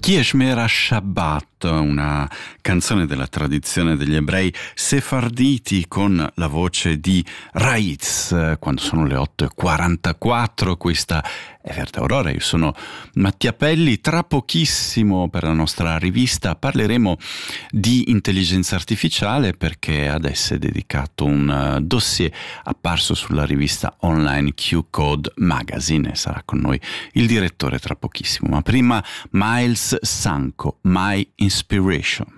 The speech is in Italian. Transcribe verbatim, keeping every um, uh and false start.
Shmera Shabbat, una canzone della tradizione degli ebrei sefarditi con la voce di Raiz, quando sono le otto e quarantaquattro. Questa è Verde Aurora, io sono Mattia Pelli. Tra pochissimo per la nostra rivista parleremo di intelligenza artificiale, perché ad essa è dedicato un dossier apparso sulla rivista online Q-Code Magazine, e sarà con noi il direttore tra pochissimo. Ma prima Miles Sanko, My Inspiration.